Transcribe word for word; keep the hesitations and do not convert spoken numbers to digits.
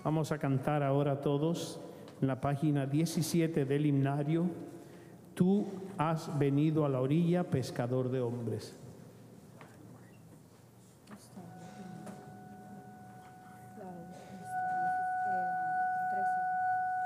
Vamos a cantar ahora todos en la página diecisiete del himnario, Tú has venido a la orilla, pescador de hombres.